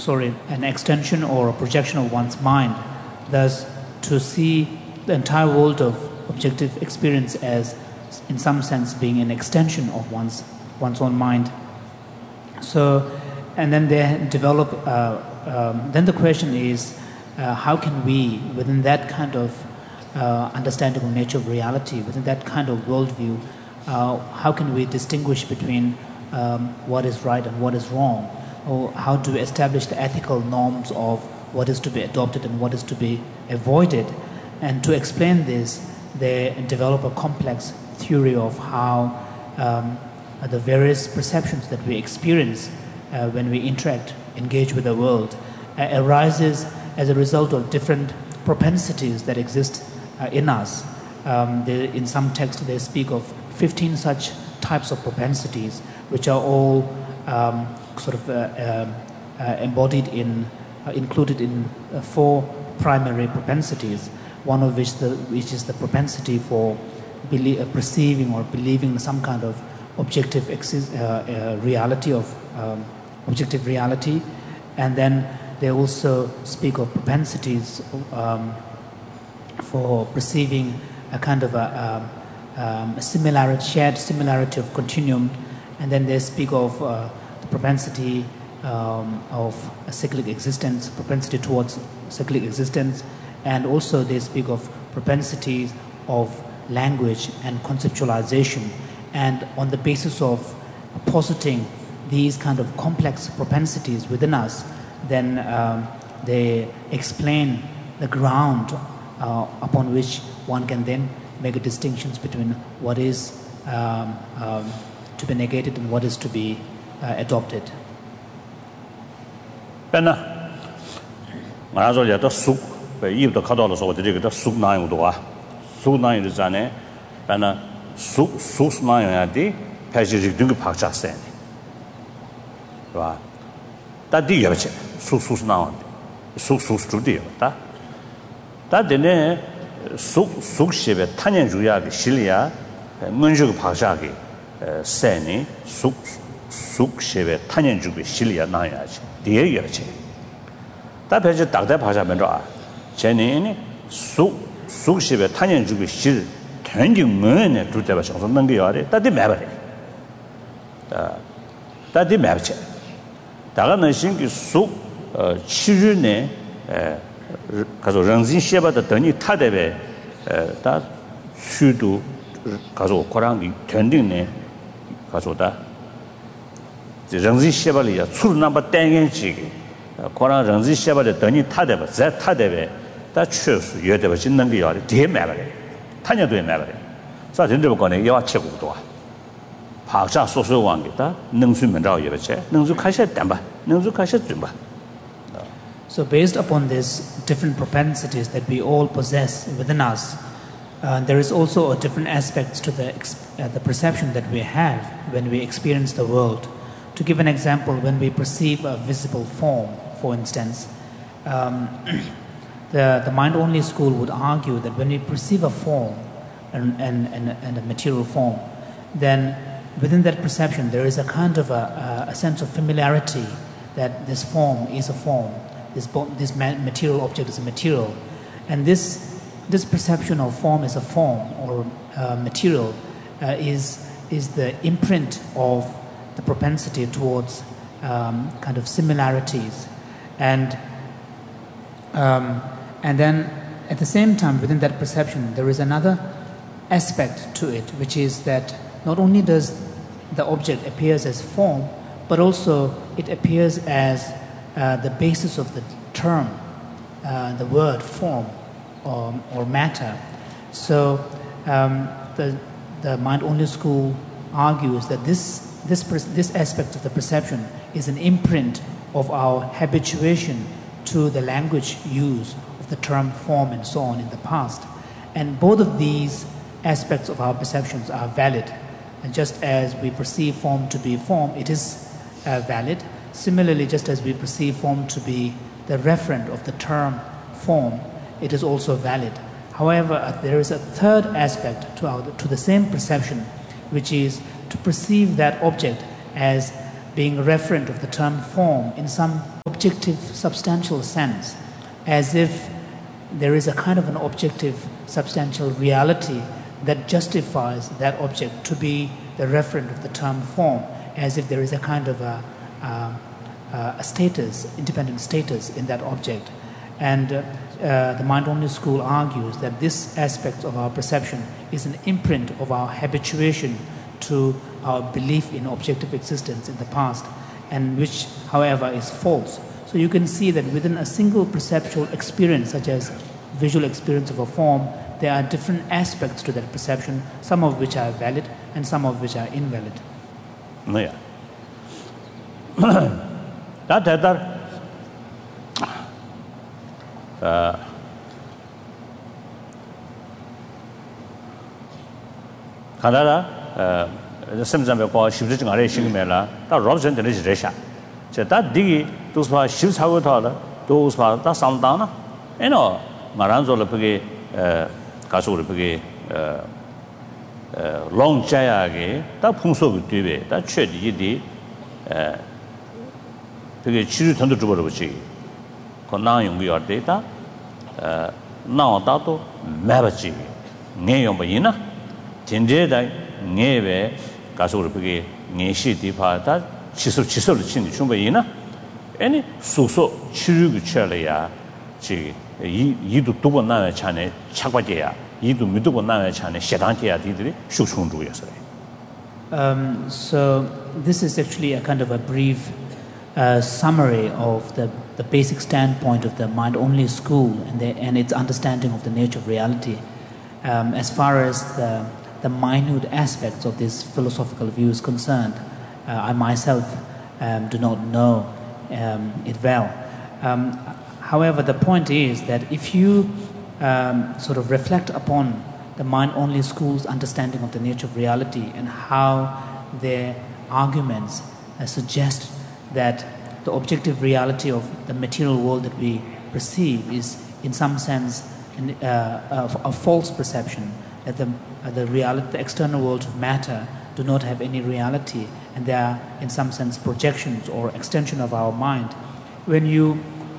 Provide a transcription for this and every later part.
an extension or a projection of one's mind. Thus, to see the entire world of objective experience as, in some sense, being an extension of one's own mind. So, and then they develop. Then the question is, how can we, within that kind of understanding of nature of reality, within that kind of worldview, how can we distinguish between what is right and what is wrong? Or how do we establish the ethical norms of what is to be adopted and what is to be avoided? And to explain this, they develop a complex theory of how the various perceptions that we experience when we interact, engage with the world, arises as a result of different propensities that exist in us. In some texts, they speak of 15 such types of propensities, which are all embodied in, included in 4 primary propensities. One of which is the propensity for perceiving or believing some kind of objective reality objective reality, and then they also speak of propensities for perceiving a kind of a shared similarity of continuum, and then they speak of the propensity of a cyclic existence, propensity towards cyclic existence, and also they speak of propensities of language and conceptualization. And on the basis of positing these kind of complex propensities within us, then they explain the ground upon which one can then make a distinctions between what is to be negated and what is to be adopted. 다가는 신기 속 치유네 가서 런진시에바다 더니 타데베 다 수도 가서 고랑이 된딩네 가서다 런진시에바리야 출나바 땡겐지 고랑 런진시에바다 더니 타데베 자 타데베 다 추수 여데베 짓는 게 요리 대매바래 타녀도에 매바래 자 전대부 거네 여와 최고도 박자 소소 왕기다 능수면자오 예베체 능수 카셔 담바 능수 카셔 준바. So based upon these different propensities that we all possess within us, there is also a different aspects to the perception that we have when we experience the world. To give an example, when we perceive a visible form, for instance, the mind-only school would argue that when we perceive a form and a material form, then within that perception there is a kind of a sense of familiarity that this form is a form, this material object is a material, and this perception of form as a form or material is the imprint of the propensity towards kind of similarities, and then at the same time within that perception there is another aspect to it, which is that not only does the object appears as form, but also it appears as the basis of the term, the word form or matter. So the mind-only school argues that this aspect of the perception is an imprint of our habituation to the language use of the term form and so on in the past. And both of these aspects of our perceptions are valid. And just as we perceive form to be form, it is valid. Similarly, just as we perceive form to be the referent of the term form, it is also valid. However, there is a third aspect to the same perception, which is to perceive that object as being referent of the term form in some objective, substantial sense, as if there is a kind of an objective, substantial reality that justifies that object to be the referent of the term form, as if there is a kind of a status, independent status in that object. And the mind-only school argues that this aspect of our perception is an imprint of our habituation to our belief in objective existence in the past, and which, however, is false. So you can see that within a single perceptual experience, such as visual experience of a form, there are different aspects to that perception, some of which are valid and some of which are invalid. Yeah. That Canada, sometimes called shifting generation, that Robson generation. So that dig those were shifts how those were that sound down. You know, Maranzo Lepage, Caso Lepage, long chayage, that Punso with Tibe, that shed yidi, Pig children to Jubilee. Conang we are data, now dato, Mabachi, Neombaina, Tindeda, Neve, Caso Lepage, Neshi Dipata, Chisel Chin Chumbaina, any Suso, Chiru Chelia, Yidu Tubana Chane, Chakwadia, Yidu Midubana Chane, Shedantia did Shushundu yesterday. So this is actually a kind of a brief summary of the basic standpoint of the mind-only school and its understanding of the nature of reality. As far as the minute aspects of this philosophical view is concerned, I myself do not know it well. However, the point is that if you sort of reflect upon the mind-only school's understanding of the nature of reality and how their arguments suggest that the objective reality of the material world that we perceive is in some sense a false perception, that the external world of matter do not have any reality and they are in some sense projections or extension of our mind. When you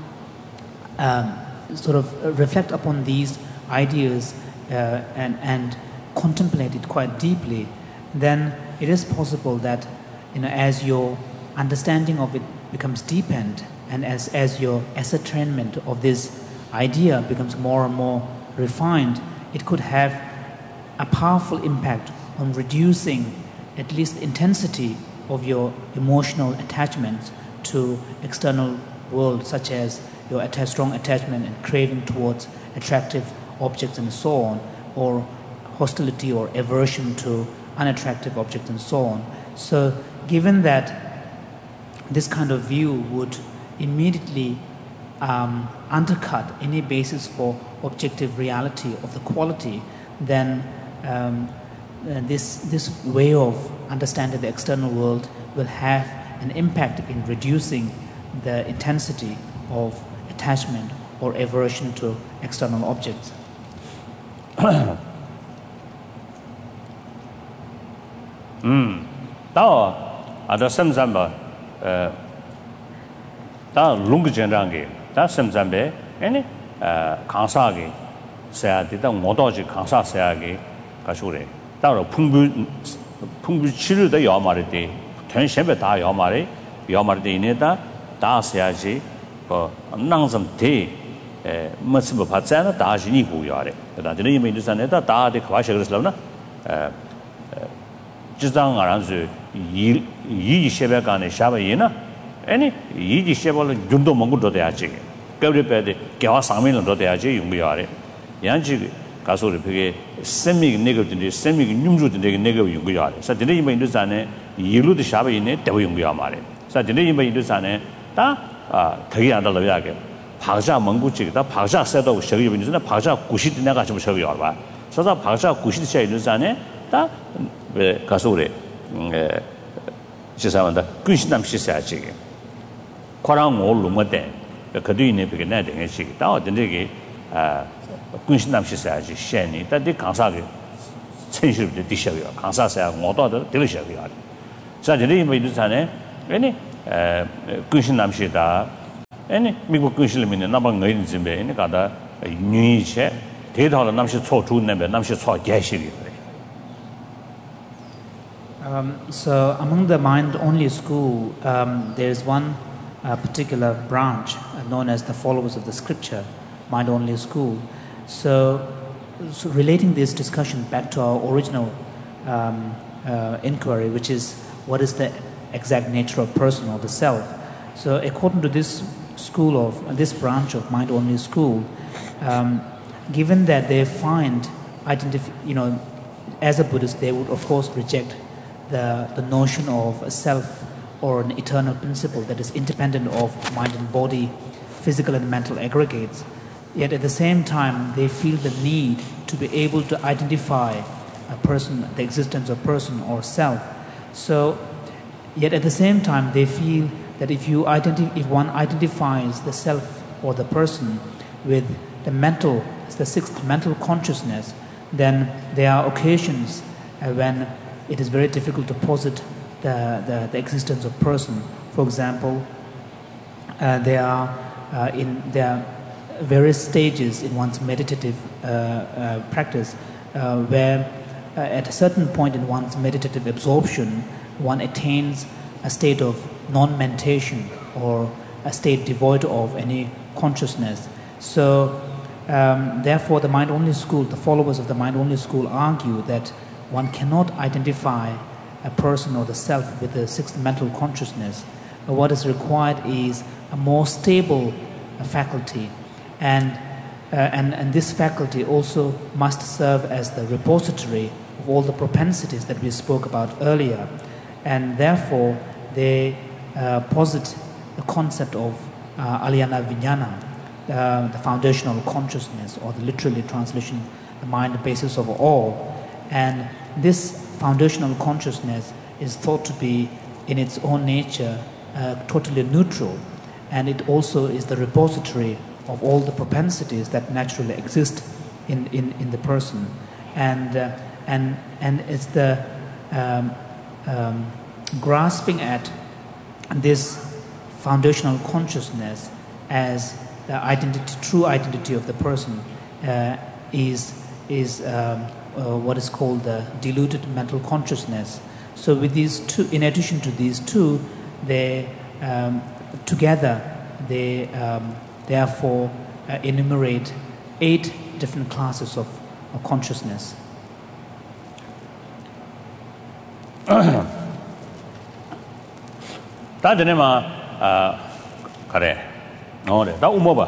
sort of reflect upon these ideas and contemplate it quite deeply, then it is possible that, you know, as your understanding of it becomes deepened and as your ascertainment of this idea becomes more and more refined, it could have a powerful impact on reducing at least the intensity of your emotional attachments to external world, such as your strong attachment and craving towards attractive objects and so on, or hostility or aversion to unattractive objects and so on. So given that this kind of view would immediately undercut any basis for objective reality of the quality, then this way of understanding the external world will have an impact in reducing the intensity of attachment or aversion to external objects. Now, at the same time, long generally, that same time, any Kansagi, say, the Modoji Kansa Sayagi, Kasure, that Pungu Chiru the Yamarity, Tenshebeta Yamari, Yamardi Neta, Da Sayaji, or Nansam Tea, Mutsibu Patsana, Dajini Guyare, but I didn't mean to send it, Da the Kwashagraslavna, Jizang Aranzu, Yi Shebekane Shabayina, any Yi Shebel Jundo Mongo de Aji, Gabriel Gawasamin of the Aji, Yumbiare, Yanji, Kasuri Pig, semi negative, semi numru to the negative Yumbiare. So the name in Dusane, Yilu the Shabayine, Devimbiamare. So the name in Dusane, Da Tagia the Laviage, Paja Manguchi, the Paja set of Shari, the Paja Kushit Nagachum Shaviorba. So the Paja Kushit Shay Dusane, Da Kasuri. She's on the Krishnam Shisachi. Korang all Lumade, the Kadine Piganette and she down the Negi Krishnam Shisachi, Shani, that the Kansagi change the dish of your Kansasa, Motor, delicious. So the name of Dusane, any Kushin Namshida, any Migo Kushilimin, number of Nainzimbe, any other new chair, Tate Hall Namshi Tso two number, Namshi Tso Gashi. So among the mind-only school, there is one particular branch known as the followers of the scripture, mind-only school. So relating this discussion back to our original inquiry, which is what is the exact nature of person or the self. So according to this school of this branch of mind-only school, given that they find as a Buddhist, they would of course reject the notion of a self or an eternal principle that is independent of mind and body, physical and mental aggregates. Yet at the same time, they feel the need to be able to identify a person, the existence of person or self. So, yet at the same time, they feel that if one identifies the self or the person with the sixth mental consciousness, then there are occasions when it is very difficult to posit the existence of person. For example, there are various stages in one's meditative practice where at a certain point in one's meditative absorption, one attains a state of non-mentation or a state devoid of any consciousness. So therefore the mind-only school, the followers of the mind-only school argue that one cannot identify a person or the self with the sixth mental consciousness. What is required is a more stable faculty, and this faculty also must serve as the repository of all the propensities that we spoke about earlier, and therefore they posit the concept of Alyana Vijnana, the foundational consciousness, or the literally translation, the mind, the basis of all. And this foundational consciousness is thought to be in its own nature totally neutral, and it also is the repository of all the propensities that naturally exist in the person, and it's the grasping at this foundational consciousness as the true identity of the person is what is called the diluted mental consciousness. So with these two, in addition to these two, they together they therefore enumerate 8 different classes of consciousness. 다 되네마 그래. 어래. 다 우모봐.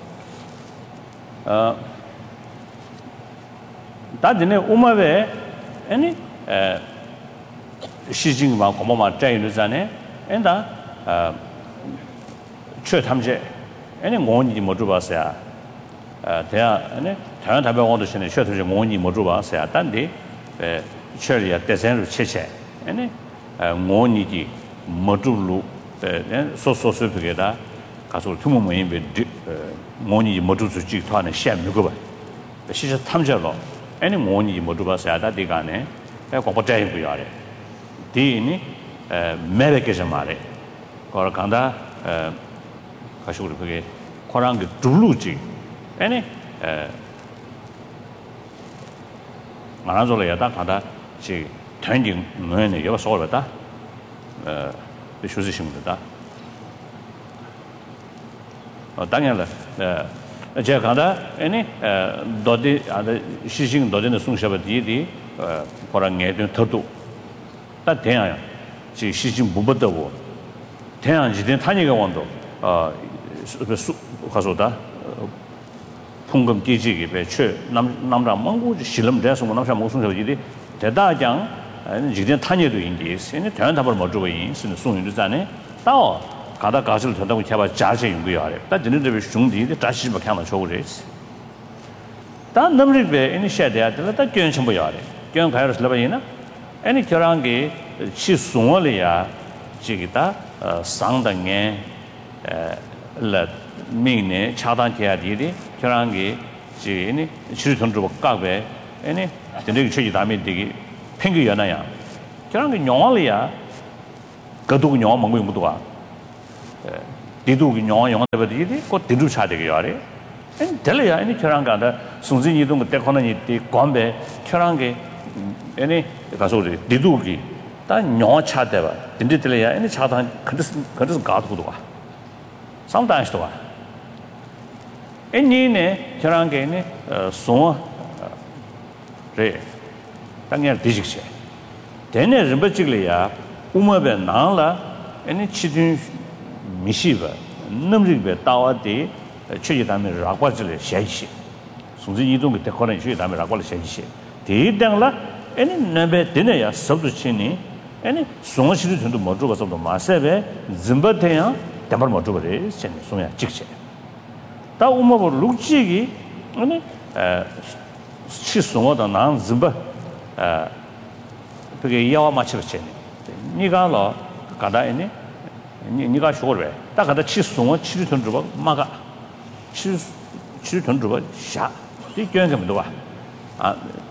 다 되네 우마베 아니 시징마 고모마 짜이르자네. 엔다 최 탐제 아니 모니 못 줘봤어야. 대야 아니 다른 답변 얻으시네. 최도지 모니 못 줘봤어야. 단디 최리야 대선으로 체체. 아니 모니디 모두루 소소소피게다 가서 투모모인 모니 모두주지 토하는 시험 누구 봐. 시저 탐제로 아니 모니 모두봐서야 다디가네. 고포자이 부여래. 디니 메베케자 말에. 거를 간다 가시고 그게 코랑 그 둘루지. 아니 말아줘야 다 간다. 지 전진 뭐네 여기 소르다. 쉬으시면다. 당연히 제가 간다. 아니 도디 아데 시싱 도디는 송샤바디디 거랑에 좀 더도 다 대야. 지 시싱 무버더고 대야지된 타니가 원도 가서다 풍금 뒤지기 배추 남자 몽고 실험 대해서 남자 목송샤바디디 대다장 지금 타니도 인디스 이제 대한 답을 못 주고 있는 송윤주자네 또 가다 가실 된다고 제가 자세 연구하래. 다 진행되면 중디에 다시 뭐 하면 좋으지. 다 넘리베 이니셔야 돼. 다 견 첨부 해야 돼. 견 가야를 ስለ바이나 아니 결혼기 시송을이야 지기다 상당에 라 미네 차단해야 되디 결혼기 지니 실전으로 까베 아니 근데 최지 다음에 되기 팽기 연아야. 결혼기 용알이야 거두고 영어 먹고 있는 것도 디두기 영어 영어들이 곧 디두 차되게 요래 될래야 아니 저랑 간다 순진이 이동 그때 거는 이 관배 저랑게 아니 가서 우리 디두기 다 영어 차대봐 딘디들이야 아니 차단 그래서 가도도 와 상당히도 와 애니네 저랑게네 송 래 당연 디식시 되네 림버직이야 우마베 나라 아니 치든 미시바 넘리베 따와디 최지담에 라과질 샤이시 순지 이동 그때 거는 최지담에 라과를 샤이시 대당라 아니 넘베 되네야 सब도치니 아니 송시도 전도 못 줘서도 마세베 짐바테야 담을 못 줘버리 신 송야 직시 다 우마보 룩지기 아니 치송어다 난 짐바 그게 야와 맞추지 니가로 가다이니 니가 쇼르베 딱 가다 치송어 치르던 주고 마가 치르던 주고 샤 이견금도 봐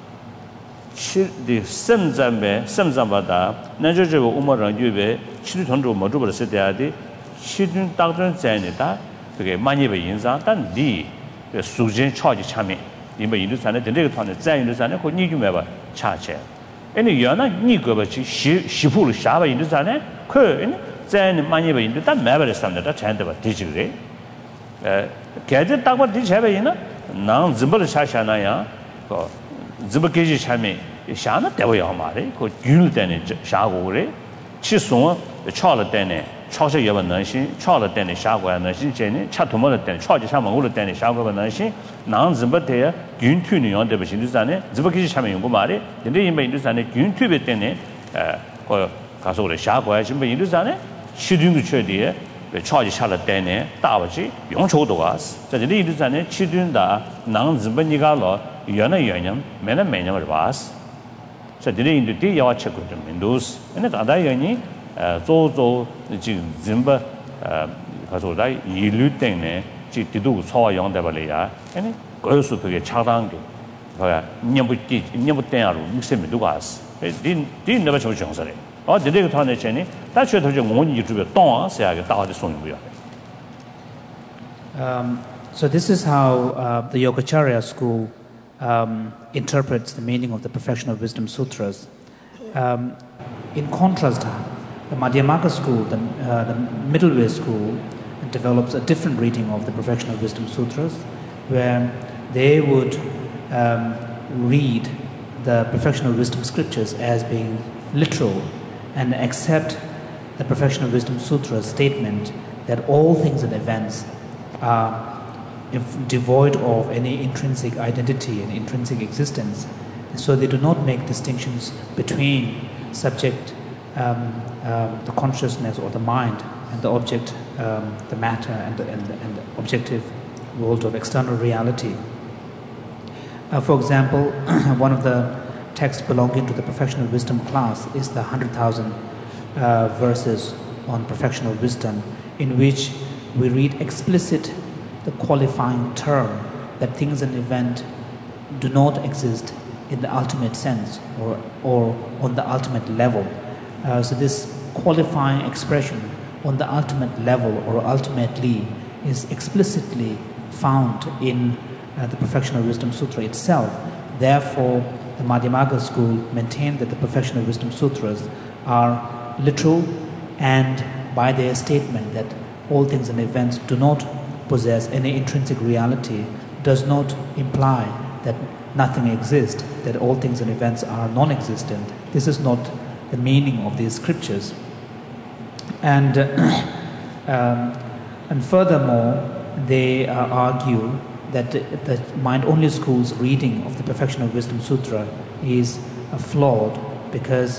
치 semzamba 나저저 우마랑 유베 치르던 주고 못 줘버렸을 때야디 치든 딱전 자이니다 그게 많이 배 인상 단디 수진 차지 참에 이번 인도산에 된데团在인도산에 그 니좀 해 봐. 차체. 아니 연나 니거버지 시부를 샤바 인도산에 그 자는 많이 배 인도 단 매버를 삼는다 잔데 봐. 디지그래. 개제 딱봐 디제베이나 난 짐벌 샤샤나야. 그 짐벌게지 참에 샤나 대워야 말에 그 균을 때는 샤고 그래. 치송 차了때네 超市也不能行，超了店里下过能行，这呢，吃土么的店，超级上门我的店里下过不能行，那怎么的呀？军队呢用的不行，就是呢，怎么去下面用过嘛的？人家因为就是呢，军队的店呢，我告诉我的下过，什么就是呢，驱动的缺点，超级下了店呢，打不起，用处多啊，在这里就是呢，驱动的，那怎么你讲了，原来原因，没那没那么多，在这里印度地要吃过的民都是，那刚才原因。做지금 전부 가서 다 일류 때문에 지 뒤도 소화 용돼 버려야 아니 거기서 그게 차단게 뭐야 년부 때야로 육세미 누가 왔어 din never show 정설에 되게 타네 전에 다시 더 원이 유튜브에 똥아서야게 다들 손이 뭐야 So this is how the Yogacarya school interprets the meaning of the Perfection of Wisdom Sutras. In contrast, the Madhyamaka school, the middle way school, develops a different reading of the Perfection of Wisdom Sutras, where they would read the Perfection of Wisdom scriptures as being literal and accept the Perfection of Wisdom Sutras statement that all things and events are devoid of any intrinsic identity and intrinsic existence. So they do not make distinctions between subject, the consciousness or the mind, and the object, the matter, and the objective world of external reality. For example, one of the texts belonging to the Perfection of Wisdom class is the 100,000 verses on Perfection of Wisdom, in which we read explicit the qualifying term that things and events do not exist in the ultimate sense or on the ultimate level. So this qualifying expression on the ultimate level or ultimately is explicitly found in the Perfection of Wisdom Sutra itself. Therefore, the Madhyamaka school maintained that the Perfection of Wisdom Sutras are literal, and by their statement that all things and events do not possess any intrinsic reality does not imply that nothing exists, that all things and events are non-existent. This is not the meaning of these scriptures. And furthermore, they argue that the mind-only school's reading of the Perfection of Wisdom Sutra is flawed because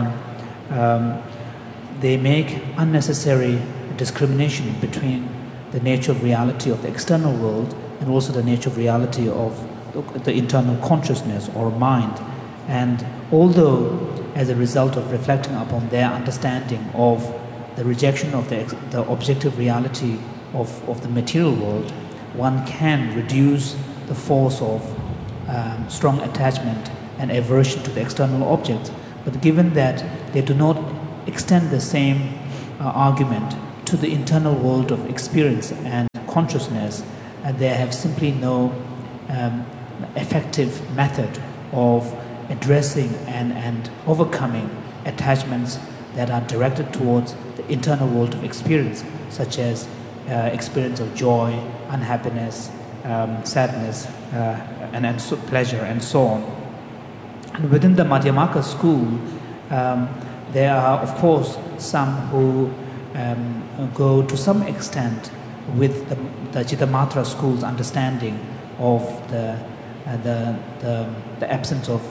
they make unnecessary discrimination between the nature of reality of the external world and also the nature of reality of the internal consciousness or mind. And although as a result of reflecting upon their understanding of the rejection of the objective reality of the material world, one can reduce the force of strong attachment and aversion to the external objects. But given that they do not extend the same argument to the internal world of experience and consciousness, they have simply no effective method of addressing and overcoming attachments that are directed towards the internal world of experience, such as experience of joy, unhappiness, sadness, and pleasure, and so on. And within the Madhyamaka school, there are, of course, some who go to some extent with the Chittamatra school's understanding of the absence of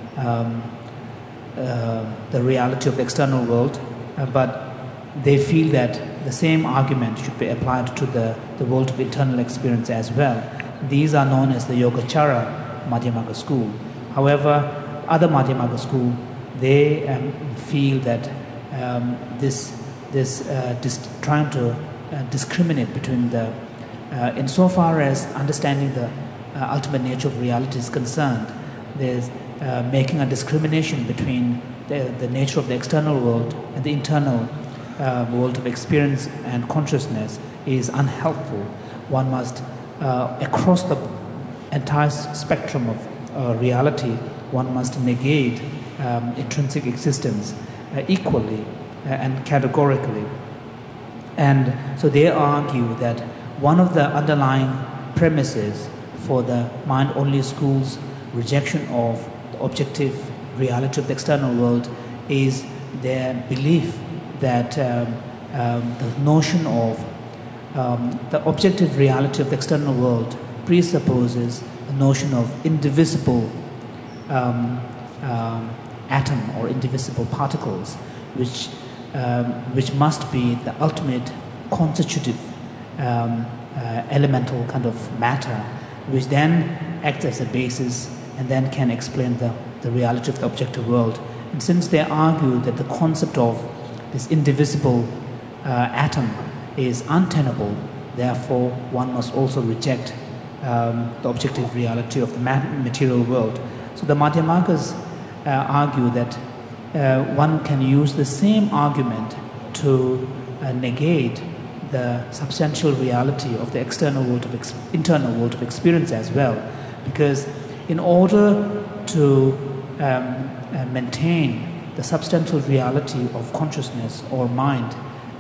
the reality of the external world, but they feel that the same argument should be applied to the world of internal experience as well. These are known as the Yogacara Madhyamaka school. However, other Madhyamaka school, they feel that trying to discriminate between the insofar as understanding the ultimate nature of reality is concerned, there's making a discrimination between the nature of the external world and the internal world of experience and consciousness is unhelpful. One must, across the entire spectrum of reality, one must negate intrinsic existence equally and categorically. And so they argue that one of the underlying premises for the mind-only school's rejection of the objective reality of the external world is their belief that the notion of the objective reality of the external world presupposes the notion of indivisible atom or indivisible particles, which must be the ultimate constitutive elemental kind of matter, which then acts as a basis and then can explain the reality of the objective world. And since they argue that the concept of this indivisible atom is untenable, therefore one must also reject the objective reality of the material world. So the Madhyamakas argue that one can use the same argument to negate the substantial reality of the external world of internal world of experience as well, because in order to maintain the substantial reality of consciousness or mind,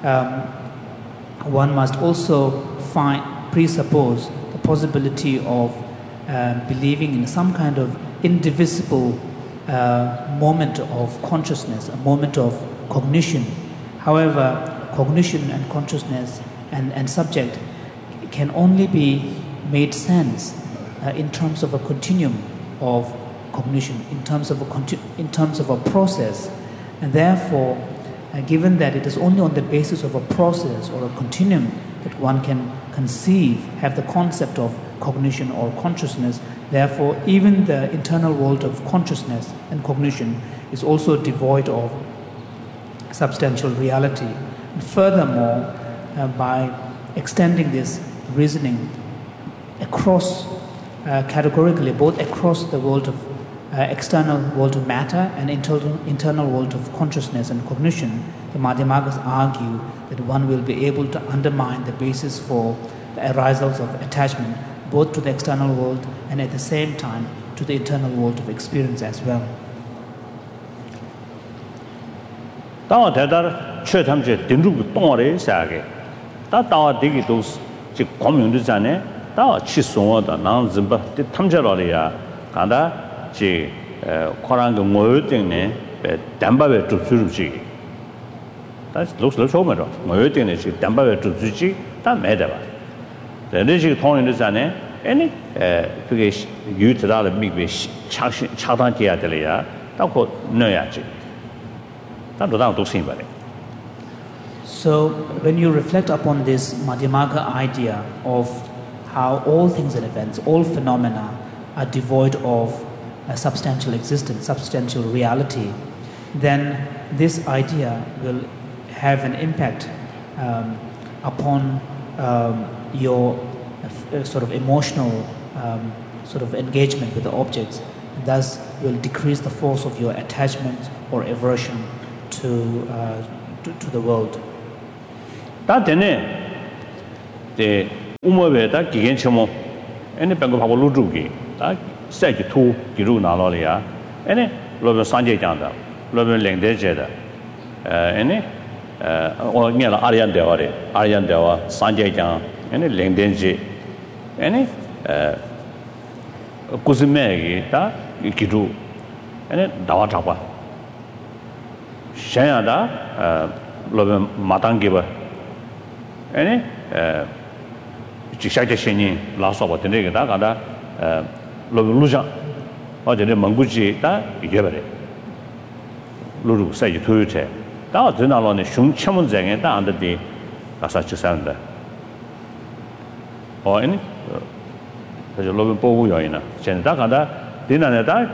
one must also presuppose the possibility of believing in some kind of indivisible moment of consciousness, a moment of cognition. However, cognition and consciousness and subject can only be made sense in terms of a continuum of cognition, in terms of a process, and therefore, given that it is only on the basis of a process or a continuum that one can have the concept of cognition or consciousness, therefore, even the internal world of consciousness and cognition is also devoid of substantial reality. And furthermore, by extending this reasoning across categorically, both across the world of external world of matter and internal world of consciousness and cognition, the Madhyamakas argue that one will be able to undermine the basis for the arisals of attachment, both to the external world and at the same time to the internal world of experience as well. Tawa Tadar Chetamche Dindru Tore Sage, Tawa Digi Dos, Community Zane, Tawa Chisonga, Nan Zimba, the Tamjaloria, Kanda, Korang Moyting, Dambawe to Suji. That's looks like Homer. Moyting is Dambawe to Suji, that Medava. The Rigi Tony in the Zane, any youth that are big Chatantia Delia, that called Noyachi. So, when you reflect upon this Madhyamaka idea of how all things and events, all phenomena are devoid of a substantial existence, substantial reality, then this idea will have an impact upon your sort of emotional sort of engagement with the objects, and thus will decrease the force of your attachment or aversion to the world. 다 되네 데 우모베다 기겐처모 에네 뱅고 하고 루주기 다 세지 투 기루 나로리아 에네 로베 산제장다 로베 랭데제다 에네 onyela arian dewa sanjayang ene lengdenji ene kuzimegi ta gidu ene dawa chapa shaya da lobe matangeba ene jishakja sheni la soba tene da kada lobe luja 어제는 멍구지 다 이겨버려 루루 사이 토요체 다 드나로네 슝첨문쟁에 다 안데디 가사치 산다 아니 그저 로빈 보고 요이나 전다 간다 디나네다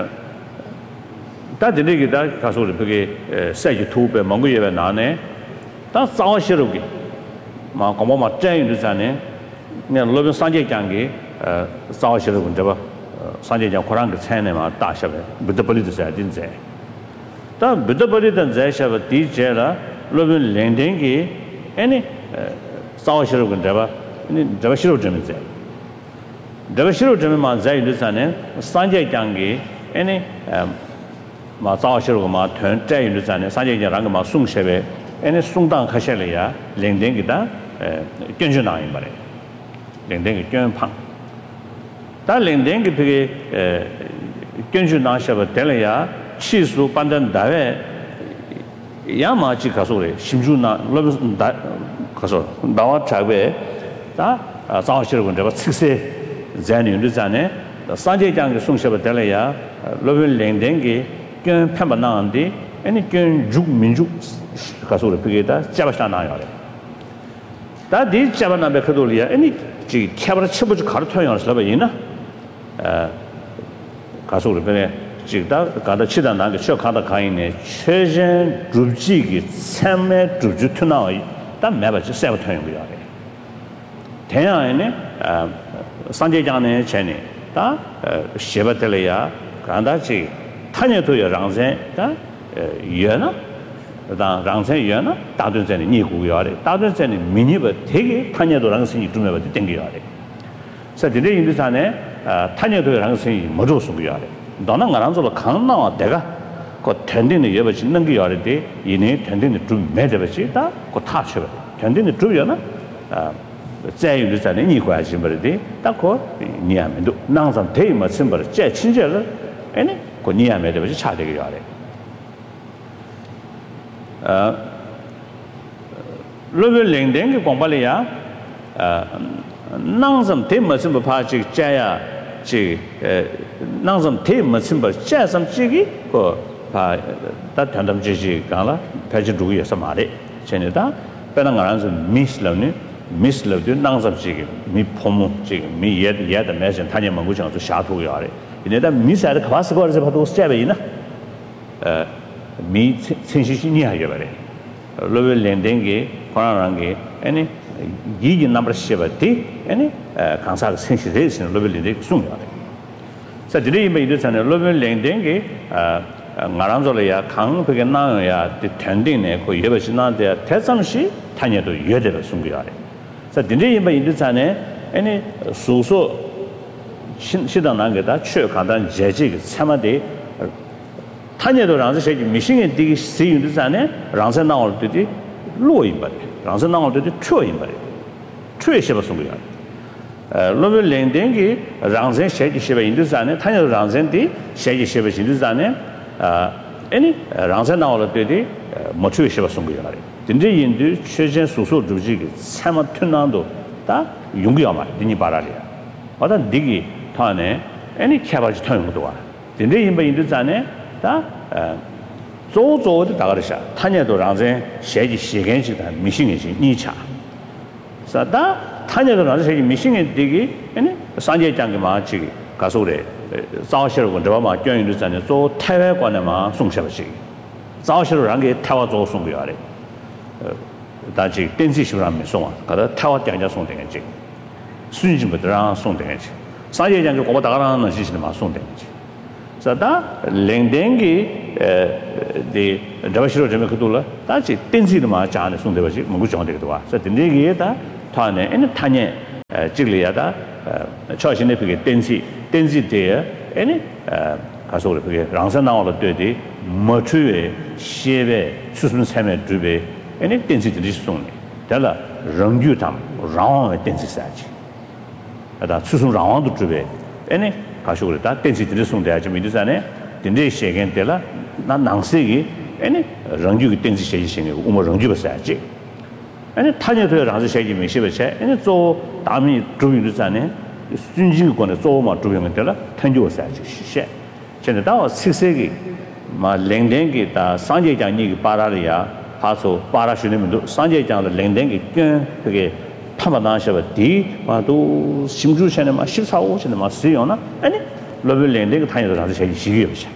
다 드네기다 가서를 그게 사이 토베 멍구예베 나네 다 싸워시르기 마 고모마 짠유르자네 그냥 로빈 산제장기 싸워시르고 저봐 산제장 고랑그 차이네마 다셔베 부드벌리도 사진제 다 부드벌리던 제셔베 디제라 로빈 랭댕기 애니 싸워시르고 저봐 니 저봐 시로 점제 저봐 시로 점만 자유르자네 산제장기 애니 마 싸워시르고 마 전자유르자네 산제장랑 마 송셰베 애니 송당 가셔려야 랭댕기다 견주나인 말에 랭댕기 견팡 다 랭댕기 그게 견주 나셔버 될래야 치수 반전 다외 야마지 가서래 심주나 러브 다 가서 나와 자베 다 자오시르고 저거 식세 잔윤도 잔에 산제장의 송셔버 될래야 러브 랭댕기 견 편반나한데 아니 견죽 민죽 가서래 그게다 잡아샤나요 다디 잡아나베 그돌이야 아니 지 캐버를 쳐보지 가르쳐야 하는 이나 가수를 변해 지다 가다 치다 나게 쇼 가다 가인네 최전 줍지기 참매 줍주 투나이 다 매버지 세버 토용 거야 대야에네 산제장네 전에 다 셰버텔이야 간다지 타녀도여 랑세 다 예나 다 랑세 예나 다든전에 니구요래 다든전에 미니버 되게 타녀도 랑세니 두매버 땡겨요래 그래서 인도산에 타녀도 랑생이 뭐로 쓰고요. 너는 가랑서로 강나와 내가 그 텐딩의 예버 짓는 게 요래데 이내 텐딩의 좀 매대버지다. 그 타셔. 텐딩의 좀이나 자유도산에 니 관심 버리데 딱고 니야면도 나상 대마 심벌 제 친절을 아니 그 니야면도 차되게 요래. 로벨 랭댕 공발이야 낭섬 대머슴 파지 자야 지 낭섬 대머슴 자섬 지기 그파 다탄담 지지 가라 패지 두기에서 말해 전에다 배는 가라서 미슬러드 낭섬 지기 미 포모 지기 미 예다 매전 타녀 먹고 정도 샤토고 야래 이내다 미사를 가서 거기서 봐도 스텝이나 미 신시신이 하게 말해 로벨 랜딩게 권한한게 아니 이게 넘버 7티 아니 강사가 센시레이션 레벨인데 숨어요. 자, 드레이 메이드잖아요. 레벨 랭댕게 나랑절이야 강벽에 나와야 텐딩네 그 예버신한테 대상시 타녀도 예대로 숨겨야 돼. 자, 드레이 메이드잖아요. 아니 소소 시당 난게다 최간단 제지 참아대 타녀도 랑서 미싱에 되게 세윤도잖아요. 랑서 나올 때도 로인 바 랑서 나올 때도 초인 바 최셔버 송이야 로벨 랭댕기 랑선 셰지 셰버 인도산에 타녀 랑선디 셰지 셰버 인도산에 아니 랑선 나올 때도 뭐 최셔버 송이야 근데 인도 최전 소소 주지기 참아 튼난도 다 용기야 말 니니 바라리야 어다 니기 타네 아니 캐바지 통용도 와 근데 인도산에 다 조조도 다가르샤 타녀도 랑선 셰지 시겐시다 미싱이지 니차 사다 타녀도 랑선 셰지 미싱이 되기 아니 산제장게 마치 가서래 자오시르고 저마 교인도잖아요 조 태외관에만 송셔버시 자오시르랑게 태와 조 송고야래 다지 댄시시라면 송아 가다 태와 장자 송되겠지 순진부터랑 송되겠지 산제장게 고바 다가라는 시시는 마 송되겠지 So that Lengdengi the Davashiro Jamekutula, that's it, Tensilma Chan, Sundabashi, Muguchon. So the Negata, Tane, and Tanya Gigliada, Choice in Epic, Tensi there, any Casol, Ransan all the dirty, Motue, Sheve, Susan Samet Drube, any Tensi soon. Tell her, Rangutam, round Tensi Sachi. That Susan round the Drube, any Casol, that Tensi to the Sun, the Ajamidisane, the day she again tell her, not Nansigi, any Rangu Tensi Shing, Rangu Sachi. And a tiny to a shaggy Mishiva, and it's all Dami Drubin Lusane, Sunjing on the Zoma Drubin Tella, Tanjo Sachi, she. Chenadao, Sisegi, Ma Lengdengi, the Sanjay Jani Paralia, Paso, Parashunim, Sanjay Jan, Lengdengi, Pamanasha, D, Madu, Simju Shanama, Shipsa Ocean, Masiona, any Level Lending, tiny to the shaggy.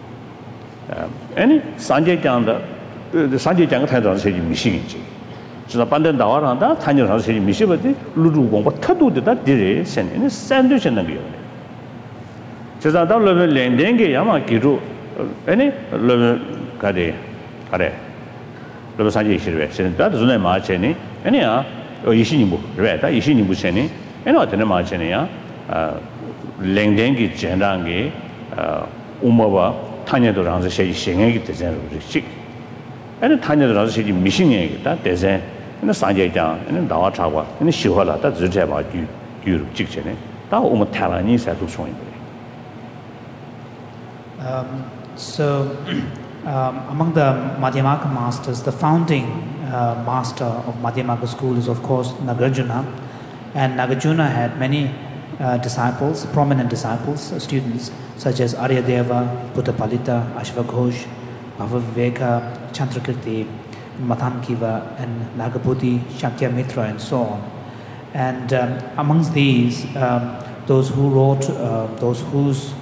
Any Sanjay Jan, the Sanjay Jan, Tanjo Mishin. So abandon the Aranda, Tanya House in Mishibati, Ludu, what to do that did send in a sandwich and a gill. Says I don't level Lendenge, Yamakiru, any level Kade, Level Sanjay, send that is not much any, or Ishinibu, Red, Ishinibu Seni, and not in a Marchenia, Lendenge, Jandangi, Umava, Tanya to Ranza Sheng, the Zen, and Tanya to Ranza Mishing, that design. And the Sanjay Jang, and the Dawa Chawa, and the Shivala, that's the Java Guru Chicken. That woman Talanese had to show him. So, among the Madhyamaka masters, the founding master of Madhyamaka school is, of course, Nagarjuna. And Nagarjuna had many disciples, prominent disciples, students, such as Aryadeva, Buddhapalita, Ashvaghosh, Bhavaviveka, Chandrakirti, Mathankiva, and Nagabhuti, Shakya Mitra, and so on. And amongst these, those who wrote, those whose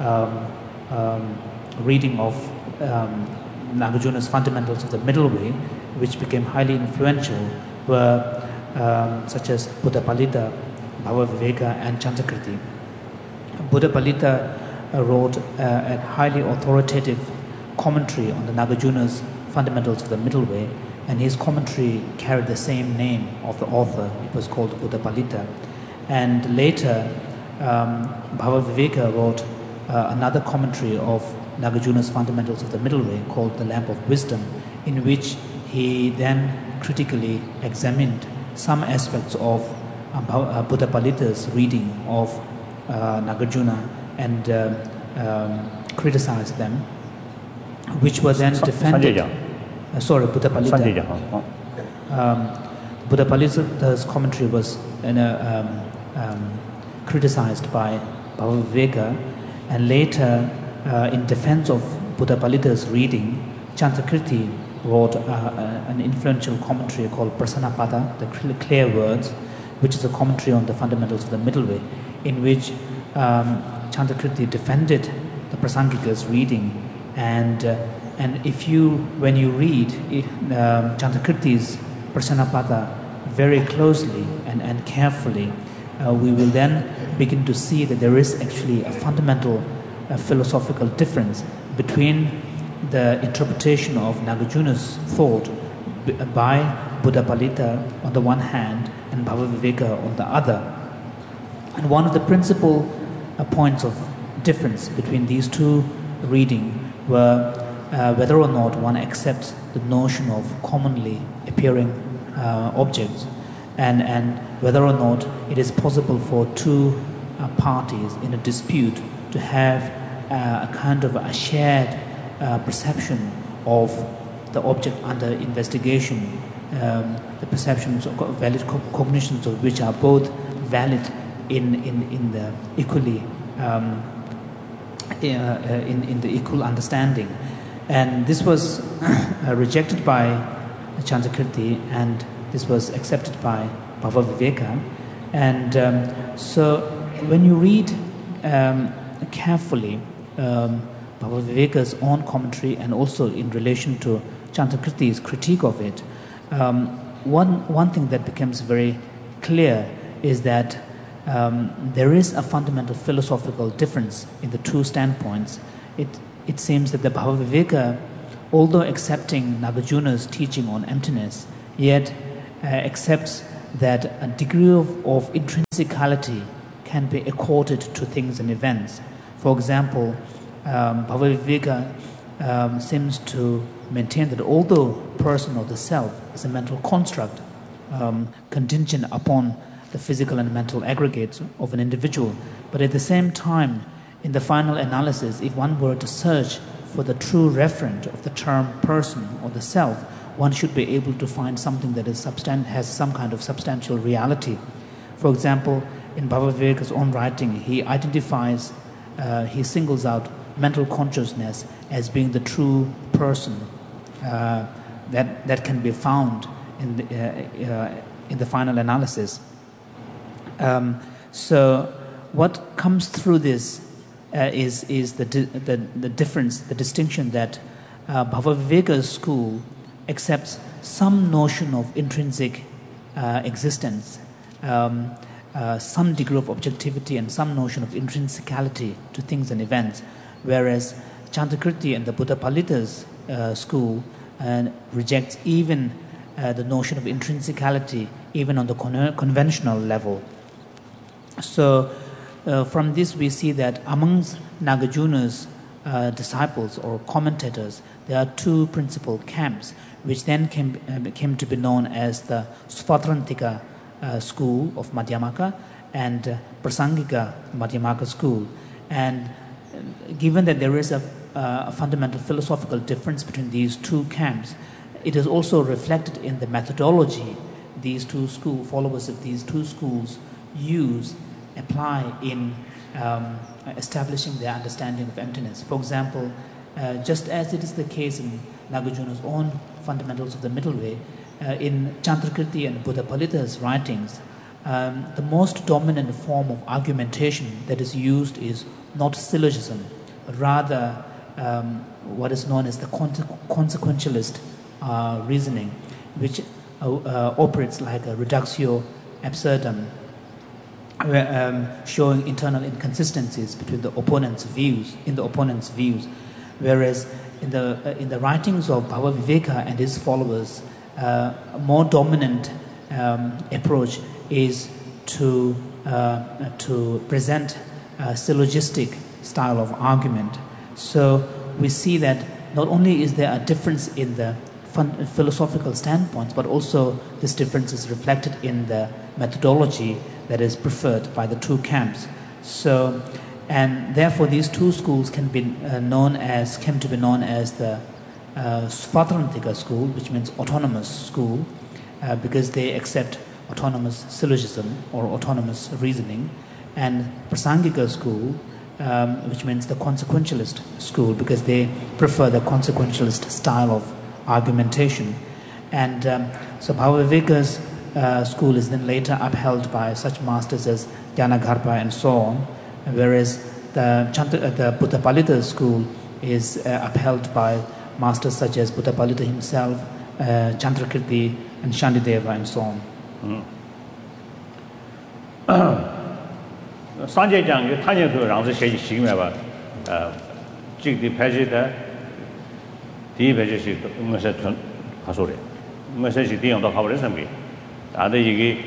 reading of Nagarjuna's Fundamentals of the Middle Way, which became highly influential, were such as Buddhapalita, Bhavaviveka, and Chandrakirti. Buddhapalita wrote a highly authoritative commentary on the Nagarjuna's Fundamentals of the Middle Way, and his commentary carried the same name of the author. It was called Buddhapalita. And later, Bhavaviveka wrote another commentary of Nagarjuna's Fundamentals of the Middle Way called The Lamp of Wisdom, in which he then critically examined some aspects of Buddhapalita's reading of Nagarjuna and criticized them, which were then defended. Buddhapalita. Buddhapalita's commentary was criticized by Bhavaviveka, and later, in defense of Buddhapalita's reading, Chandrakirti wrote an influential commentary called Prasanapada, the Clear Words, which is a commentary on the Fundamentals of the Middle Way, in which Chandrakirti defended the Prasangika's reading. And when you read Chandrakirti's Prasanapada very closely and carefully, we will then begin to see that there is actually a fundamental philosophical difference between the interpretation of Nagarjuna's thought by Buddhapalita on the one hand and Bhavaviveka on the other. And one of the principal points of difference between these two readings were whether or not one accepts the notion of commonly appearing objects, and whether or not it is possible for two parties in a dispute to have a kind of a shared perception of the object under investigation, the perceptions of valid cognitions of which are both valid in the equally in the equal understanding. And this was rejected by Chandrakirti, and this was accepted by Bhavaviveka. And so when you read carefully Bhavaviveka's own commentary and also in relation to Chandrakirti's critique of it, one thing that becomes very clear is that there is a fundamental philosophical difference in the two standpoints, it seems that the Bhavaviveka, although accepting Nagarjuna's teaching on emptiness, yet accepts that a degree of intrinsicality can be accorded to things and events. For example, Bhavaviveka seems to maintain that although person or the self is a mental construct contingent upon the physical and mental aggregates of an individual, but at the same time, in the final analysis, if one were to search for the true referent of the term person or the self, one should be able to find something that is has some kind of substantial reality. For example, in Bhavaviveka's own writing, he identifies, he singles out mental consciousness as being the true person that can be found in the final analysis. So, what comes through this is the difference, the distinction that Bhavaviveka's school accepts some notion of intrinsic existence, some degree of objectivity and some notion of intrinsicality to things and events, whereas Chandrakirti and the Buddhapalita's school rejects even the notion of intrinsicality, even on the conventional level. So from this we see that amongst Nagarjuna's disciples or commentators, there are two principal camps, which then came to be known as the Svatrantika school of Madhyamaka and Prasangika Madhyamaka school. And given that there is a fundamental philosophical difference between these two camps, it is also reflected in the methodology these two followers of these two schools apply in establishing their understanding of emptiness. For example, just as it is the case in Nagarjuna's own Fundamentals of the Middle Way, in Chandrakirti and Buddhapalita's writings, the most dominant form of argumentation that is used is not syllogism, but rather what is known as the consequentialist reasoning, which operates like a reductio absurdum, showing internal inconsistencies between the opponent's views, whereas in the writings of Bhavaviveka and his followers, a more dominant approach is to present a syllogistic style of argument. So we see that not only is there a difference in the philosophical standpoints, but also this difference is reflected in the methodology that is preferred by the two camps. So, and therefore these two schools came to be known as the Svatrantika school, which means autonomous school, because they accept autonomous syllogism or autonomous reasoning, and Prasangika school, which means the consequentialist school, because they prefer the consequentialist style of argumentation. And so Bhavaviveka's school is then later upheld by such masters as Gyanagarbha and so on, whereas the Buddhapalita school is upheld by masters such as Buddhapalita himself, Chandrakirti and Shandideva and so on. Sanjay Jang, you tanya to around the shady shimaba, Jig the Pajita, the Pajit, Messetun, Hasore, Message on the Howard Assembly. Other Yigi,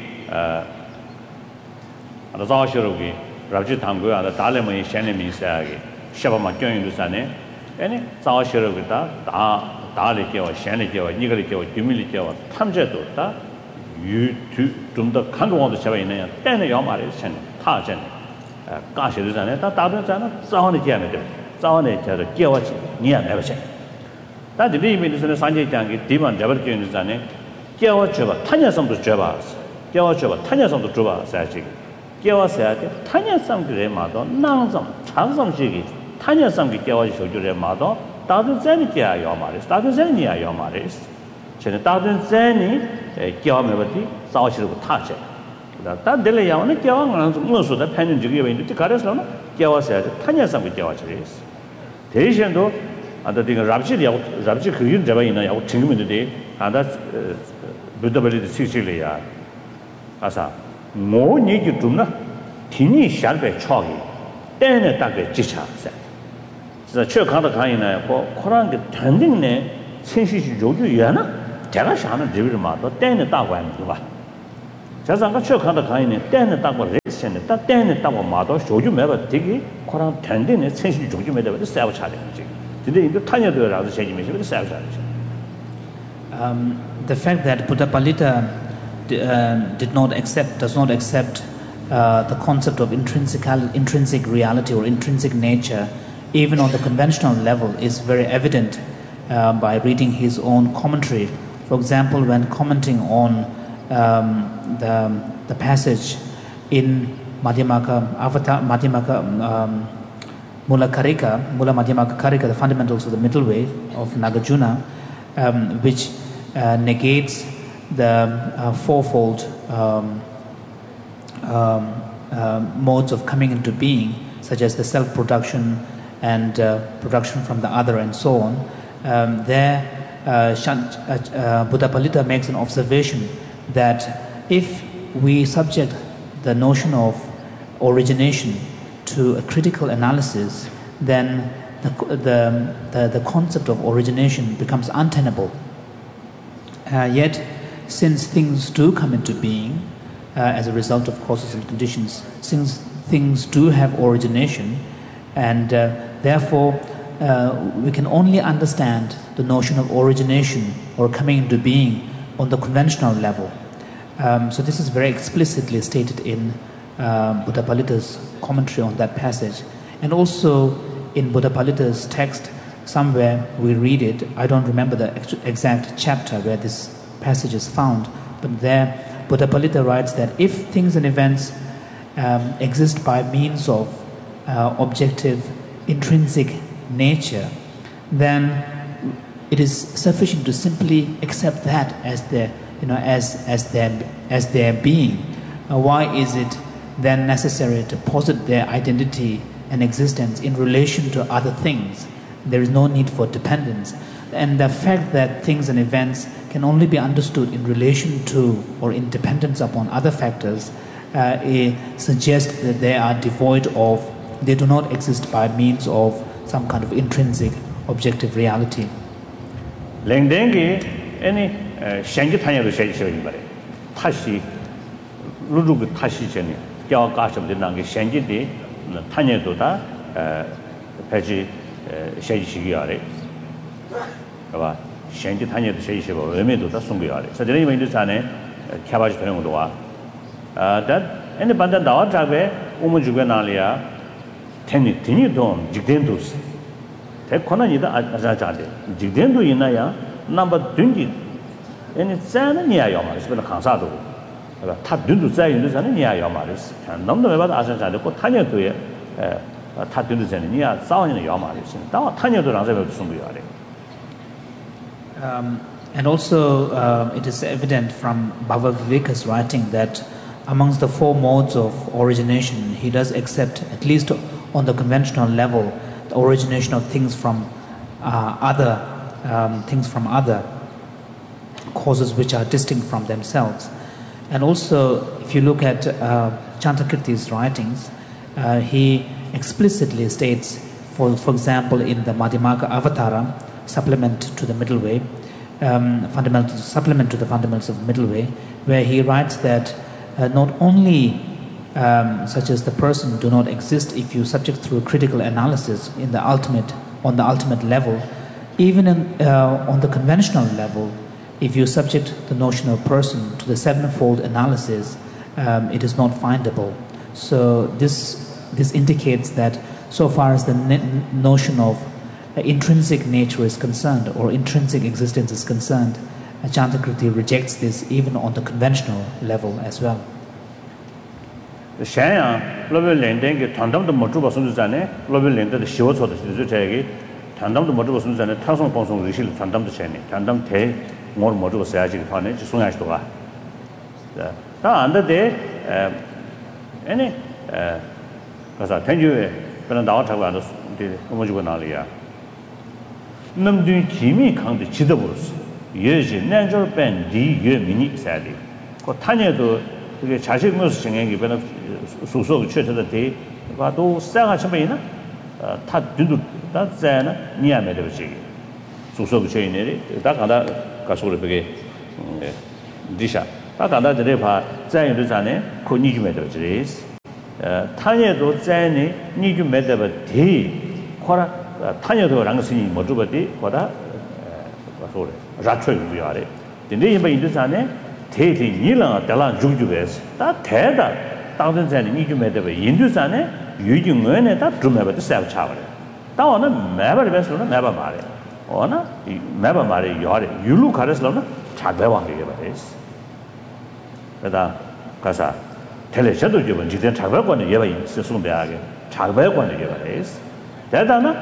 the Zashirogi, Raji Tango, and the Talamani Shanami Sagi, Shabama Join Lusane, any Zashirogita, Daliki, Shaniki, Nigaliki, Humility, Tamjeto, you two to the country of the Shavina, then Yamari, Tajan, Gashi, Tabana, Zahani Jamid, Zahani, Kiawachi, near everything. That the meaning is in the Sanjay Jangi, Diman, Jabarkin is an Kiawacheva, Tanya some to Javas, Kiawacheva, Tanya some to Juba, Sachi, Kiawa said, Tanya some to Remado, Nansam, Chansam Shigi, Tanya some to Kiawachi to Remado, Tadu Zenikia Yomaris, Tadu Zenia Yomaris, Tadu Zeni, Kiawamati, Sashi would touch it. That delay on the Kiawan, most of the pension to give into the Karas, Kiawa said, Tanya some to Kiawachis. Terishan though, and the thing Rabji Kuyin Java in our team today, and that's Buddha Sicilia. Asa, more need you to not Tini Sharpe Chogi, then a target Chicha said. 그래서 최강의 강의는 코란의 단딩네 천시시 조주연아 제가想的这个嘛都带的大关对吧这三个최강의 강의는带的大关레슨에 다带的大关嘛都조주 매버 되게 코란 단딩네 천시시 조주 매버 그 싸워 차는 거지 근데 이거 타녀들하고 세지면 그 싸워 차는 the fact that Buddha Palita does not accept the concept of intrinsic reality or intrinsic nature, even on the conventional level, is very evident by reading his own commentary. For example, when commenting on the passage in Madhyamaka Mula Madhyamaka Karika, the fundamentals of the middle way of Nagarjuna, which negates the fourfold modes of coming into being, such as the self-production and production from the other and so on. Buddha Palita makes an observation that if we subject the notion of origination to a critical analysis, then the concept of origination becomes untenable. Yet, since things do come into being as a result of causes and conditions, since things do have origination, and therefore we can only understand the notion of origination or coming into being on the conventional level. So this is very explicitly stated in Buddha Palita's commentary on that passage. And also in Buddha Palita's text, somewhere we read it, I don't remember the exact chapter where this passage is found, but there Buddha Palita writes that if things and events exist by means of objective intrinsic nature, then it is sufficient to simply accept that as their being. Why is it then necessary to posit their identity and existence in relation to other things? There is no need for dependence. And the fact that things and events can only be understood in relation to or in dependence upon other factors suggests that they are devoid of, they do not exist by means of some kind of intrinsic objective reality. 랭댕기 any 생기 타냐도 세지셔야 말이에요. 다시 루루그 다시 전에 겨 가셔도 난게 생기디 타냐도다 배지 세지시기 아래. 봐. 생기 타냐도 세지시고 의미도 다 숨겨야 돼. 그래서 이런 의미도 전에 개발지 되는 것도 와. that any 반단 나와 잡에 오면 주변 나리아 테니 돈 직된도스 대권한이다 아자자데 직된도 있나야 넘버 든지 any 자는 니야요 말이야. 그래서 강사도 다 든도 자인도 자는 니야요 말이야. 너무 봐도 아자자데 꼭 타냐도에 다 든도 자는 니야 싸우는 요 말이야. 다 타냐도랑 잡에 숨겨야 돼. And also it is evident from Bhava Viveka's writing that amongst the four modes of origination, he does accept, at least on the conventional level, the origination of things from other causes which are distinct from themselves. And also, if you look at Chantakirti's writings, he explicitly states, for example, in the Madhyamaka Avatara, supplement to the middle way, supplement to the fundamentals of the middle way, where he writes that not only such as the person do not exist if you subject through critical analysis on the ultimate level, even on the conventional level, if you subject the notion of person to the sevenfold analysis, it is not findable. So this indicates that so far as the notion of intrinsic nature is concerned or intrinsic existence is concerned, Chantakirti rejects this even on the conventional level as well. 샤야 글로벌 랜딩이 단담도 못 주고 손주자네 글로벌 랜드의 시워서도 주제기 단담도 못 주고 손주자네 타성 방송 의실 단담도 샤네 단담 대 뭘 못 주고 써야지 판에 송야시도가 다 안데 아니 그래서 tenju에 그런 나와타고 안도 뭐 주고 나리야 남들 기미 강도 지도버렸어 예지 내절 밴디 예미니 사디 그 타녀도 그게 자식 모습 생각이 변화 소소 최초의 대 봐도 싸가 처음에나 다 눈도 다 자나 니야메 되지 소소 부처이네 다 간다 가서를 되게 디샤 다 간다 들에 봐 자연도 자네 그 니주메 되지 타녀도 자네 니주메 되버 대 코라 타녀도 랑스니 모두버디 보다 가서를 라초이 위아래 근데 이번 인도 자네 대대 니랑 달라 죽주베스 다 대다 당선 자네 니주메 되버 인도 자네 유중은에 다 드메버도 세 차버려 다원은 매버를 배서는 매버 말해 어나 이 매버 말이 요래 유루 가르스로는 작배왕게 버렸어 그러다 가서 텔레셔도 좀 지된 작배권에 예바 있으송대하게 작배권에 버렸어 대다나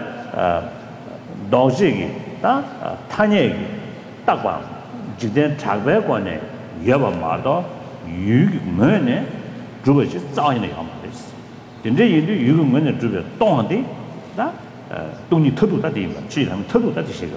도시기 다 타녀기 딱방 지된 작배권에 예바 말도 유문에 주버지 자인의 함말했어 근데 인도 유문에 주버 동한데 다 동이 터도다 되면 지금 터도다 되시고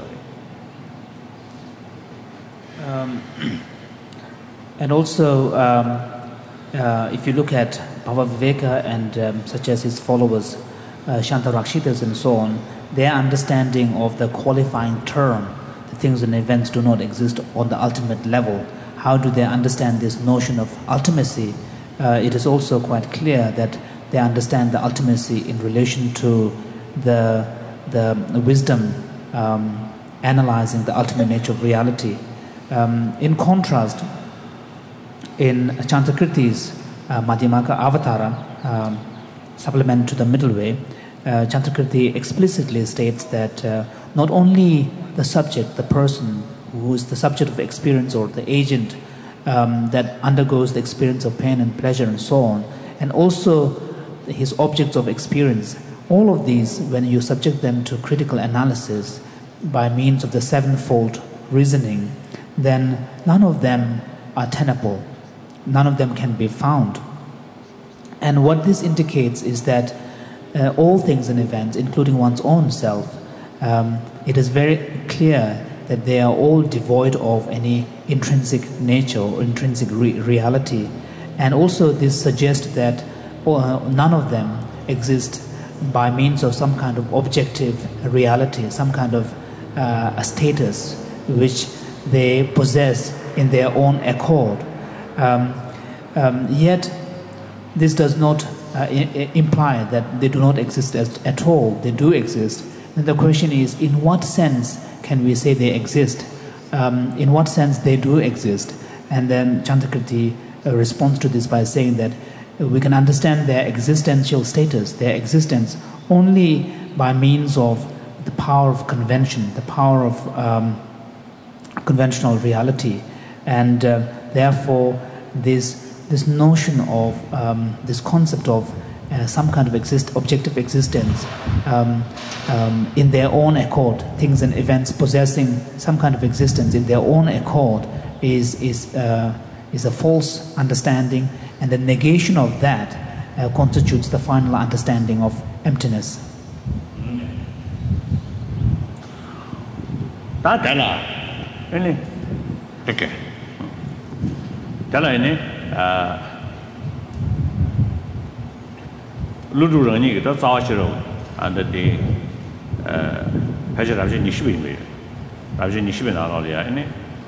And also, if you look at Bhava Viveka and such as his followers, Shantarakshitas and so on, their understanding of the qualifying term, the things and events do not exist on the ultimate level. How do they understand this notion of ultimacy? It is also quite clear that they understand the ultimacy in relation to the wisdom analyzing the ultimate nature of reality. In contrast, in Chantakirti's Madhyamaka Avatara, supplement to the middle way, Chantakirti explicitly states that not only the subject, the person who is the subject of experience or the agent that undergoes the experience of pain and pleasure and so on, and also his objects of experience, all of these, when you subject them to critical analysis by means of the sevenfold reasoning, then none of them are tenable. None of them can be found. And what this indicates is that all things and events, including one's own self, it is very clear that they are all devoid of any intrinsic nature or intrinsic reality. And also this suggests that none of them exist by means of some kind of objective reality, some kind of a status which they possess in their own accord. Yet this does not imply that they do not exist at all. They do exist. And the question is, in what sense can we say they exist? In what sense they do exist? And then Chantakirti responds to this by saying that we can understand their existential status, their existence, only by means of the power of convention, the power of conventional reality. And therefore, this notion of this concept of some kind of objective existence in their own accord, things and events possessing some kind of existence in their own accord is a false understanding, and the negation of that constitutes the final understanding of emptiness. 루루랑이 더 자와시로 안데 하지라지 니시베메 라지 니시베 나라리아 아니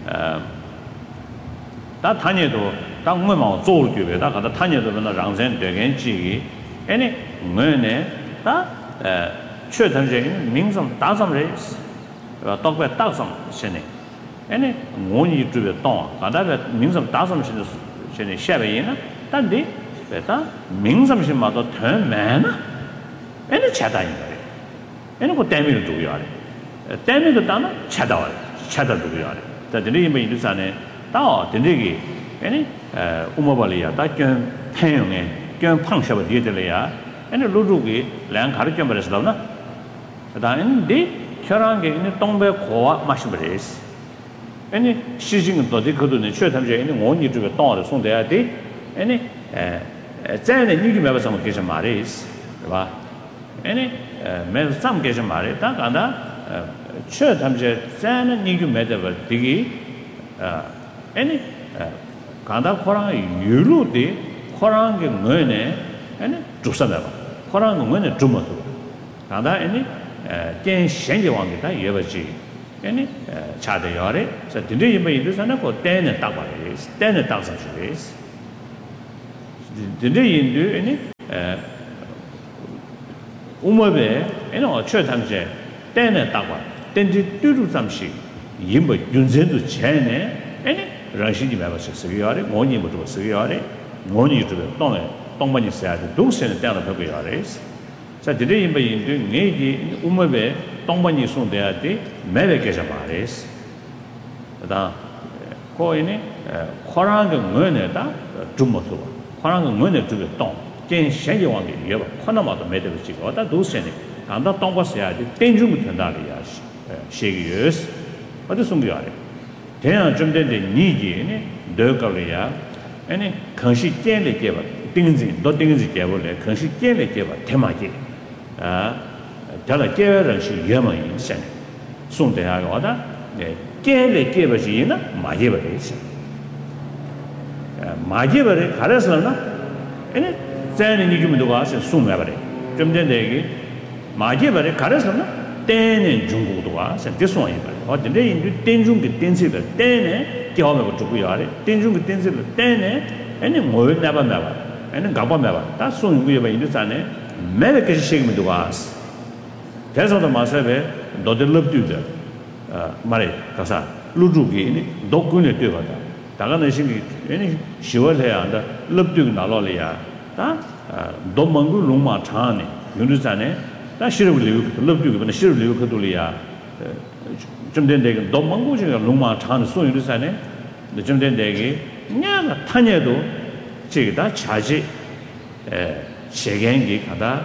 다 타녀도 당무마 조르규베 다 가다 타녀도는 랑선 되겐지 아니 뭐네 다 최단제 민성 다섬레스 똑베 딱섬 신네 아니 원이 주베 동 가다베 민성 다섬 신네 샤베이나 단디 베타 민성심마도 더 많아 아니 차다인 거래 아니 그 때문에 두고요 때문에 따나 차다 두고요 다 드리면 이두산에 다 드리기 아니 우모발이야 다견 태용에 견 팡셔버 뒤에들이야 아니 루루기 랑 가르쳐 버렸으나 다인데 결혼게 있는 동배 고와 마시버리스 아니 시징은 도디 그도네 최탐제 있는 원이 주가 동을 송돼야 돼 아니 자네 니기 매버서 계신 말이스 봐 아니 매서 계신 말이 딱 간다 최탐제 자네 니기 매더버 되기 아니 간다 코랑 유루디 코랑게 뭐네 아니 주사다 코랑 뭐네 주모도 간다 아니 ken shenje wangi ta yebaji ene chade yore so dinde yimba yindusana ko ten ta ba is ten ta sa is dinde yindu ene umabe ene o chö tamje ten ta ba tenji tudu samshi yimba yunzendu chene ene rashiji ba se se yore ngoni mo to se yore ngoni to tong tongmani sa de do se ta la ba yore 자 드레 임바 인도 네기 우마베 동반이 손대야데 매베게자 말레스 다 코이네 코랑의 문에다 좀 코랑의 문에 두게 동 겐 현재 왕게 여봐 코나마도 매대로 지고 다 도세네 간다 동바서야지 땡중부 된다리야 시기스 어디 숨겨야래 대한 좀 된데 니기네 더걸이야 아니 컨시 땡레 개봐 땡지 너 땡지 개볼래 컨시 땡레 개봐 대마지 저는 깨어런시 예만이 있어요. 송대하고 와다 깨를 깨버지나 마제버리 있어. 마제버리 가려서나 에네 자는 이기면도 와서 송매버리. 좀 전에 마제버리 가려서나 때는 중국도 와서 대송이 버리. 어딘데 인도 땡중게 땡지를 때네 겨우면 주고요. 아래 땡중게 땡지를 때네 에네 뭘 나봐 에네 가봐 다 송고요 봐 인도 산에 매백까지 시기면 누가스 대서도 마세베 너들 럽두다 말에 가서 루주기 독군에 뛰어가다 다가는 신기 얘는 10월 해야 한다 럽두기 나로리야 다 도망고 롱마 차네 윤두산에 다 시르블리고 럽두기 근데 시르블리고 그돌이야 좀 된데 도망고 지가 롱마 차는 소윤두산에 좀 된데 냐가 타녀도 지가 자지 세계행기 가다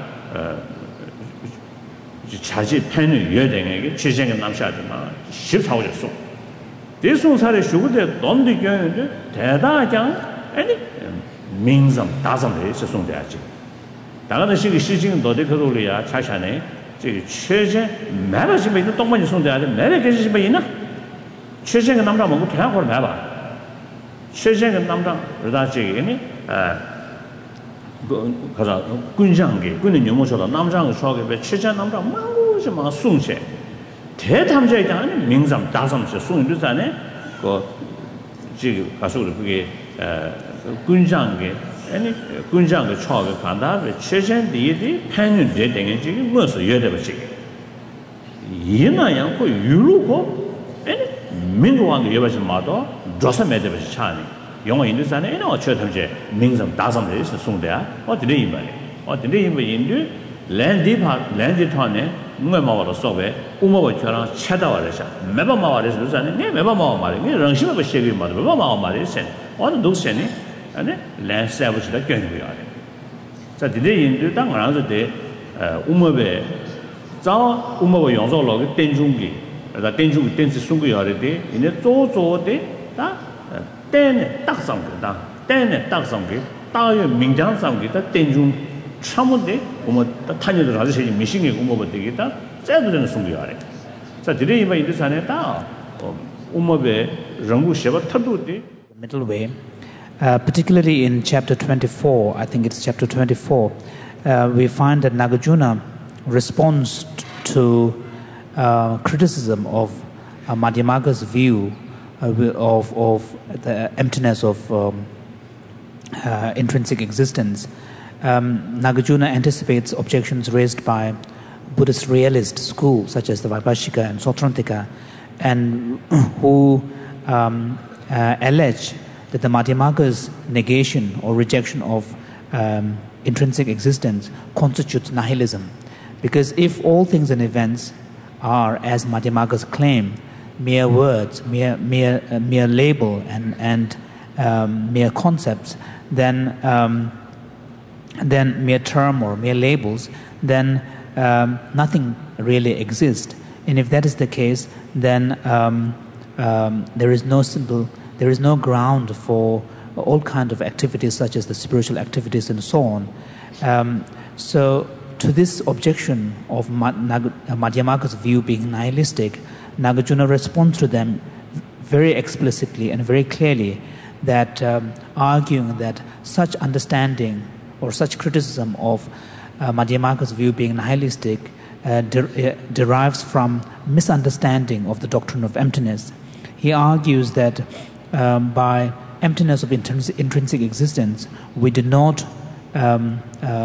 자지 팬을 여행에게 최생의 남샤지만 14호였어. 대송사의 쇼구대 돈도 경연데 대다장 아니 민점 다점에 있었는데야지. 다가는 시기 시징 너들 그돌이야 차샤네. 저 최제 매버지면 있는 동반이 손대야 돼. 매버 계시면 있나? 최생의 남자 먹고 대학을 매봐. 최생의 남자 그다지니 가자 군장게 군의 유모처다 남장을 소하게 최전 남자 망고지 막 송세 대탐자에 대한 명점 다섬서 송유자네 그 지금 가서 그게 군장게 아니 군장의 초하게 간다 최전 뒤에 편은 되는 지금 무엇을 여대버지 이나양 그 유로고 아니 민주왕의 여버지 마도 조사 매대버지 차네 영어 인도산에 이나 어쩌든지 명점 다섬에 있어 송대야 어디래 이말이 어디래 이말 인도 랜디 턴에 누가 마와로 소베 우모가 저랑 찾아와래서 매번 마와래서 그러잖아요 네 매번 마와 말이 네 랑심에 시기 말이 매번 마와 말이 센 어느 녹센이 아니 랜서브스다 견고야 자 디데 인도 땅 알아서 돼 우모베 자 우모가 용서로 땡중기 다 땡중기 땡지 송고야 돼 이제 조조데 다 때네 딱상거다 때네 딱상게 다의 민장상게다 땡중 참은데 뭐 타녀들 아저씨 미싱에 공부가 되겠다 째도는 송교하래 자 드레 이마 인도산에 다 우모베 정부 셔바 터두디 middle way particularly in chapter 24 I think it's chapter 24 we find that Nagarjuna responds to criticism of Madhyamaka's view of the emptiness of intrinsic existence. Nagarjuna anticipates objections raised by Buddhist realist schools such as the Vaibhashika and Sautrantika, and who allege that the Madhyamaka's negation or rejection of intrinsic existence constitutes nihilism. Because if all things and events are, as Madhyamaka's claim, mere words, mere label and mere concepts, then mere term or mere labels, then nothing really exists. And if that is the case, then there is no ground for all kind of activities such as the spiritual activities and so on. So to this objection of Madhyamaka's view being nihilistic, Nagarjuna responds to them very explicitly and very clearly, that arguing that such understanding or such criticism of Madhyamaka's view being nihilistic derives from misunderstanding of the doctrine of emptiness. He argues that by emptiness of intrinsic existence, we do not